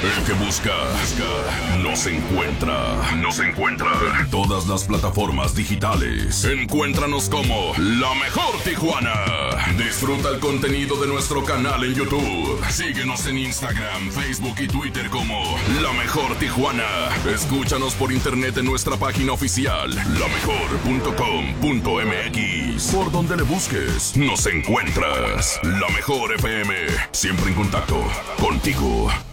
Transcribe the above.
El que busca, nos encuentra. En todas las plataformas digitales. Encuéntranos como La Mejor Tijuana. Disfruta el contenido de nuestro canal en YouTube. Síguenos en Instagram, Facebook y Twitter como La Mejor Tijuana. Escúchanos por internet en nuestra página oficial, lamejor.com.mx. Por donde le busques, nos encuentras. La Mejor FM, siempre en contacto contigo.